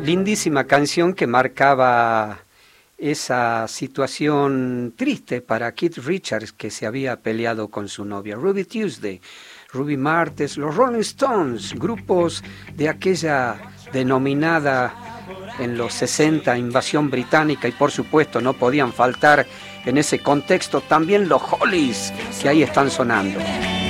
Lindísima canción que marcaba esa situación triste para Keith Richards, que se había peleado con su novia. Ruby Tuesday, Ruby Martes, los Rolling Stones, grupos de aquella denominada en los 60 invasión británica, y por supuesto no podían faltar en ese contexto también los Hollies, que ahí están sonando.